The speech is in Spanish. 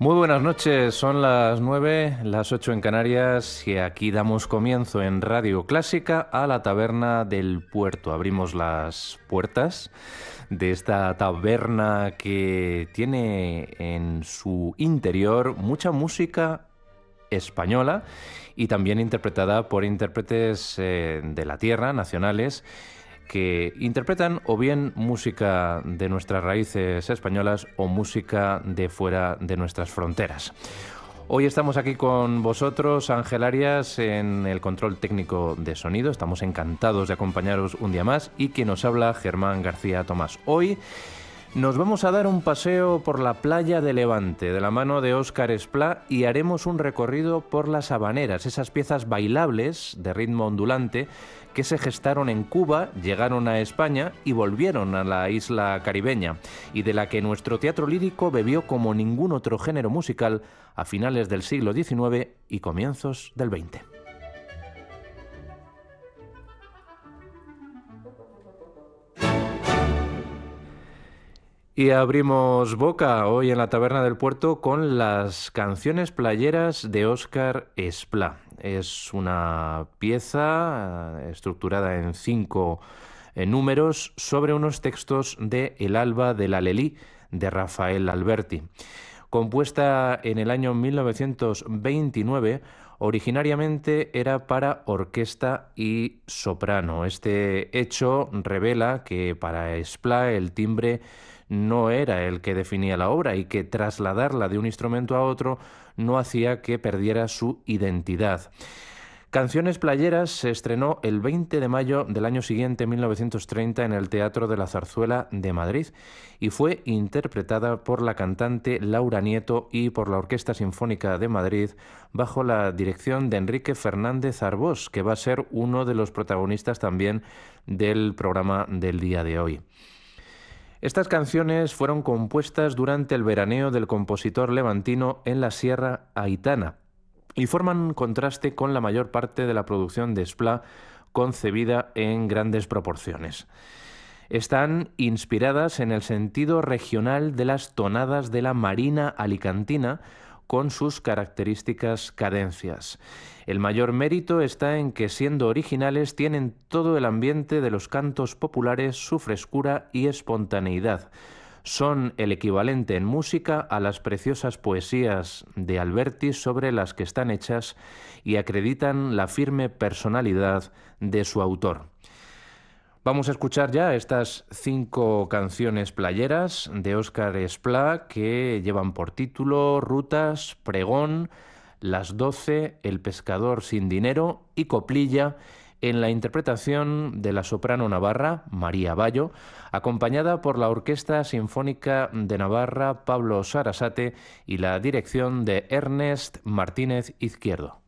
Muy buenas noches, son las 9, las 8 en Canarias y aquí damos comienzo en Radio Clásica a la Taberna del Puerto. Abrimos las puertas de esta taberna que tiene en su interior mucha música española y también interpretada por intérpretes de la tierra, nacionales, que interpretan o bien música de nuestras raíces españolas o música de fuera de nuestras fronteras. Hoy estamos aquí con vosotros, Ángel Arias, en el control técnico de sonido. Estamos encantados de acompañaros un día más y quien nos habla, Germán García Tomás. Hoy nos vamos a dar un paseo por la playa de Levante de la mano de Óscar Esplá y haremos un recorrido por las habaneras, esas piezas bailables de ritmo ondulante que se gestaron en Cuba, llegaron a España y volvieron a la isla caribeña, y de la que nuestro teatro lírico bebió como ningún otro género musical a finales del siglo XIX y comienzos del XX. Y abrimos boca hoy en la Taberna del Puerto con las canciones playeras de Óscar Esplá. Es una pieza estructurada en 5 números sobre unos textos de El alba del Alelí de Rafael Alberti. Compuesta en el año 1929, originariamente era para orquesta y soprano. Este hecho revela que para Esplá el timbre no era el que definía la obra y que trasladarla de un instrumento a otro no hacía que perdiera su identidad. Canciones playeras se estrenó el 20 de mayo del año siguiente, 1930, en el Teatro de la Zarzuela de Madrid y fue interpretada por la cantante Laura Nieto y por la Orquesta Sinfónica de Madrid bajo la dirección de Enrique Fernández Arbós, que va a ser uno de los protagonistas también del programa del día de hoy. Estas canciones fueron compuestas durante el veraneo del compositor levantino en la Sierra Aitana y forman contraste con la mayor parte de la producción de Esplá, concebida en grandes proporciones. Están inspiradas en el sentido regional de las tonadas de la marina alicantina, con sus características cadencias. El mayor mérito está en que, siendo originales, tienen todo el ambiente de los cantos populares, su frescura y espontaneidad. Son el equivalente en música a las preciosas poesías de Alberti sobre las que están hechas y acreditan la firme personalidad de su autor. Vamos a escuchar ya estas 5 canciones playeras de Óscar Esplá que llevan por título Rutas, Pregón, Las 12, El pescador sin dinero y Coplilla, en la interpretación de la soprano navarra María Bayo, acompañada por la Orquesta Sinfónica de Navarra Pablo Sarasate y la dirección de Ernest Martínez Izquierdo.